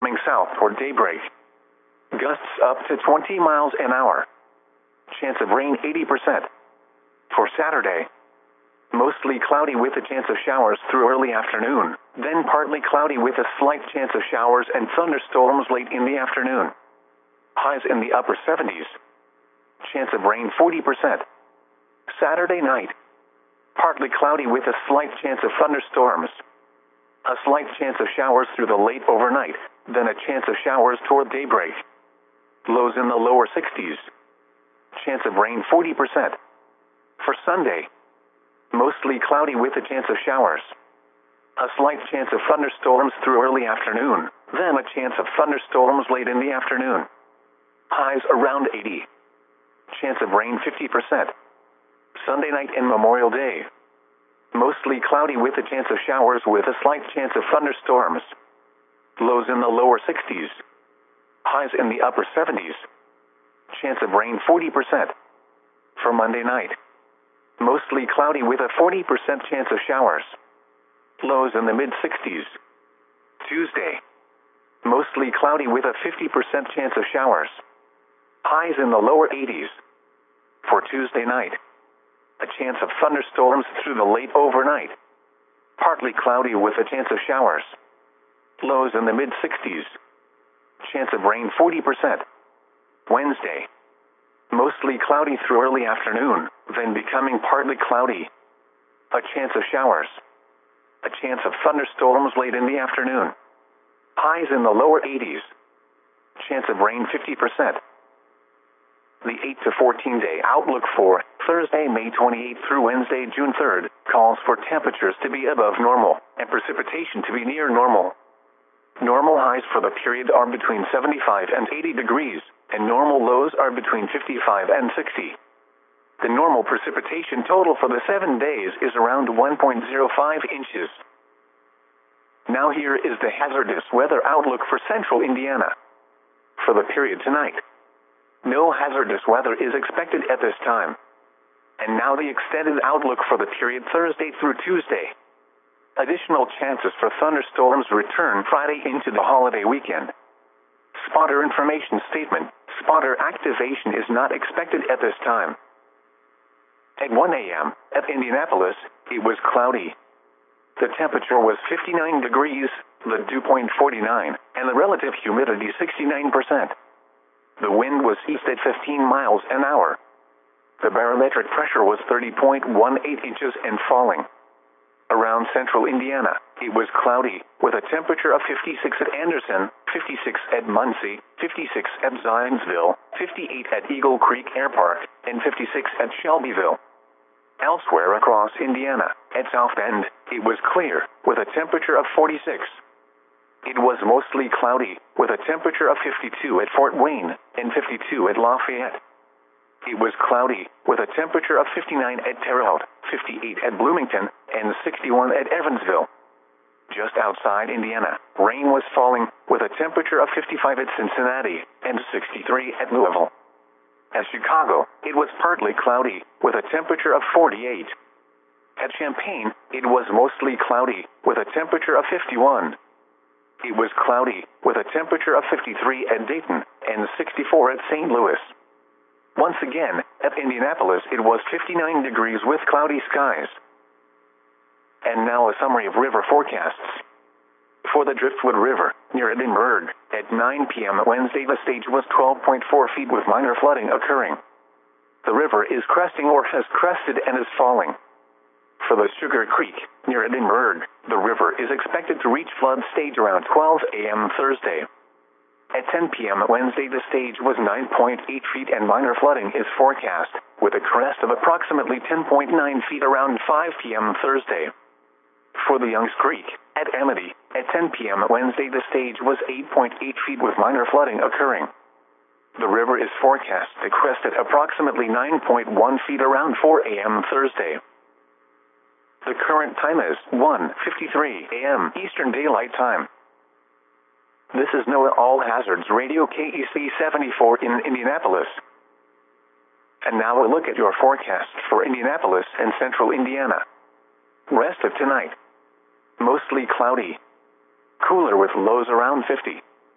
coming south toward daybreak. Gusts up to 20 miles an hour. Chance of rain 80%. For Saturday, mostly cloudy with a chance of showers through early afternoon, then partly cloudy with a slight chance of showers and thunderstorms late in the afternoon. Highs in the upper 70s. Chance of rain 40%. Saturday night, partly cloudy with a slight chance of thunderstorms. A slight chance of showers through the late overnight, then a chance of showers toward daybreak. Lows in the lower 60s. Chance of rain 40%. For Sunday, mostly cloudy with a chance of showers. A slight chance of thunderstorms through early afternoon, then a chance of thunderstorms late in the afternoon. Highs around 80. Chance of rain 50%. Sunday night and Memorial Day. Mostly cloudy with a chance of showers with a slight chance of thunderstorms. Lows in the lower 60s. Highs in the upper 70s. Chance of rain 40%. For Monday night, mostly cloudy with a 40% chance of showers. Lows in the mid-60s. Tuesday, mostly cloudy with a 50% chance of showers. Highs in the lower 80s. For Tuesday night, a chance of thunderstorms through the late overnight. Partly cloudy with a chance of showers. Lows in the mid-60s. Chance of rain 40%. Wednesday, mostly cloudy through early afternoon, then becoming partly cloudy. A chance of showers. A chance of thunderstorms late in the afternoon. Highs in the lower 80s. Chance of rain 50%. The 8 to 14 day outlook for Thursday, May 28th through Wednesday, June 3rd, calls for temperatures to be above normal and precipitation to be near normal. Normal highs for the period are between 75 and 80 degrees, and normal lows are between 55 and 60. The normal precipitation total for the 7 days is around 1.05 inches. Now here is the hazardous weather outlook for central Indiana. For the period tonight, no hazardous weather is expected at this time. And now the extended outlook for the period Thursday through Tuesday. Additional chances for thunderstorms return Friday into the holiday weekend. Spotter information statement. Spotter activation is not expected at this time. At 1 a.m., at Indianapolis, it was cloudy. The temperature was 59 degrees, the dew point 49, and the relative humidity 69%. The wind was east at 15 miles an hour. The barometric pressure was 30.18 inches and falling. Around central Indiana, it was cloudy, with a temperature of 56 at Anderson, 56 at Muncie, 56 at Zionsville, 58 at Eagle Creek Air Park, and 56 at Shelbyville. Elsewhere across Indiana, at South Bend, it was clear, with a temperature of 46. It was mostly cloudy, with a temperature of 52 at Fort Wayne, and 52 at Lafayette. It was cloudy, with a temperature of 59 at Terre Haute, 58 at Bloomington, and 61 at Evansville. Just outside Indiana, rain was falling, with a temperature of 55 at Cincinnati, and 63 at Louisville. At Chicago, it was partly cloudy, with a temperature of 48. At Champaign, it was mostly cloudy, with a temperature of 51. It was cloudy, with a temperature of 53 at Dayton, and 64 at St. Louis. Once again, at Indianapolis it was 59 degrees with cloudy skies. And now a summary of river forecasts. For the Driftwood River, near Edinburgh, at 9 p.m. Wednesday the stage was 12.4 feet with minor flooding occurring. The river is cresting or has crested and is falling. For the Sugar Creek, near Edinburgh, the river is expected to reach flood stage around 12 a.m. Thursday. At 10 p.m. Wednesday the stage was 9.8 feet and minor flooding is forecast, with a crest of approximately 10.9 feet around 5 p.m. Thursday. For the Youngs Creek, at Amity, at 10 p.m. Wednesday the stage was 8.8 feet with minor flooding occurring. The river is forecast to crest at approximately 9.1 feet around 4 a.m. Thursday. The current time is 1:53 a.m. Eastern Daylight Time. This is NOAA All Hazards Radio KEC 74 in Indianapolis. And now a look at your forecast for Indianapolis and central Indiana. Rest of tonight. Mostly cloudy. Cooler with lows around 50.